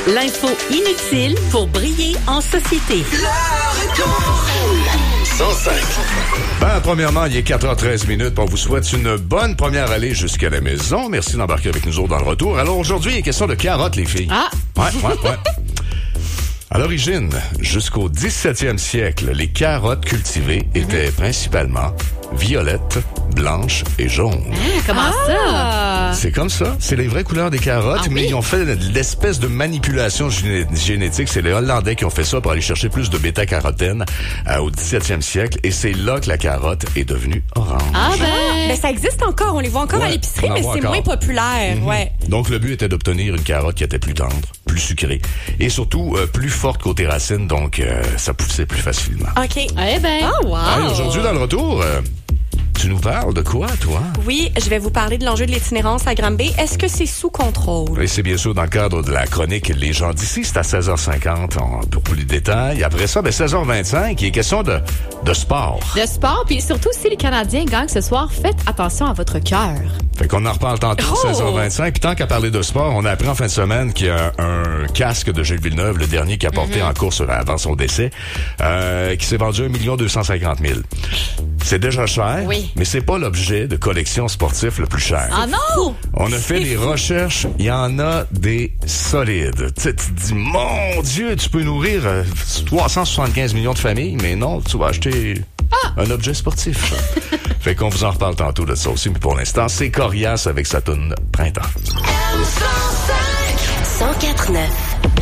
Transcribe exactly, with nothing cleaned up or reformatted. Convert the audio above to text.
L'info inutile pour briller en société. cent cinq. Ben, premièrement, il est quatre heures treize minutes. On vous souhaite une bonne première allée jusqu'à la maison. Merci d'embarquer avec nous autres dans le retour. Alors aujourd'hui, il est question de carottes, les filles. Ah! Ouais, ouais, ouais. À l'origine, jusqu'au dix-septième siècle, les carottes cultivées étaient principalement violettes, blanches et jaunes. Ah, comment Ah! ça? C'est comme ça. C'est les vraies couleurs des carottes, Ah, mais oui? ils ont fait l'espèce de manipulation géné- génétique. C'est les Hollandais qui ont fait ça pour aller chercher plus de bêta-carotène euh, au dix-septième siècle. Et c'est là que la carotte est devenue orange. Ah ben! Mais ça existe encore, on les voit encore Ouais, à l'épicerie, on en mais voit c'est encore. moins populaire, Mhm. ouais. Donc, le but était d'obtenir une carotte qui était plus tendre, plus sucrée et surtout euh, plus forte côté racines, donc euh, ça poussait plus facilement. OK. Eh ben! Oh, wow! Hey, aujourd'hui, dans le retour, euh, tu nous parles de quoi, toi? Oui, je vais vous parler de l'enjeu de l'itinérance à Granby. Est-ce que c'est sous contrôle? Et c'est bien sûr dans le cadre de la chronique Les gens d'ici. C'est à seize heures cinquante en, pour tous les détails. Après ça, ben seize heures vingt-cinq, il est question de, de sport. De sport, puis surtout si les Canadiens gagnent ce soir, faites attention à votre cœur. Fait qu'on en reparle tantôt, Oh! seize heures vingt-cinq. Puis tant qu'à parler de sport, on a appris en fin de semaine qu'il y a un casque de Gilles Villeneuve, le dernier qui a porté Mm-hmm. en course avant son décès, euh, qui s'est vendu un million deux cent cinquante mille. C'est déjà cher, Oui. mais c'est pas l'objet de collection sportif le plus cher. Ah non! On a fait des recherches, il y en a des solides. Tu sais, tu te dis, mon Dieu, tu peux nourrir euh, trois cent soixante-quinze millions de familles, mais non, tu vas acheter un objet sportif. Fait qu'on vous en reparle tantôt de ça aussi, mais pour l'instant, c'est Corias avec sa toune Printemps. cent quatre neuf.